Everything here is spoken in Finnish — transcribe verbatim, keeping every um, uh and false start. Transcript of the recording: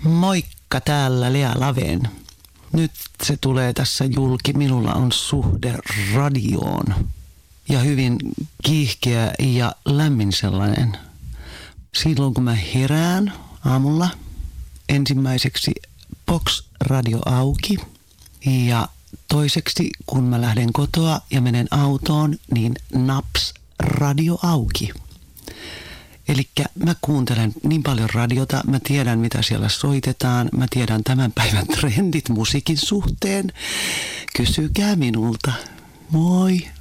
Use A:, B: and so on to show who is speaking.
A: Moikka, täällä Lea Laven. Nyt se tulee tässä julki. Minulla on suhde radioon ja hyvin kiihkeä ja lämmin sellainen. Silloin kun mä herään aamulla, ensimmäiseksi Box-radio auki ja toiseksi kun mä lähden kotoa ja menen autoon, niin naps radio auki. Elikkä mä kuuntelen niin paljon radiota, mä tiedän mitä siellä soitetaan, mä tiedän tämän päivän trendit musiikin suhteen. Kysykää minulta. Moi!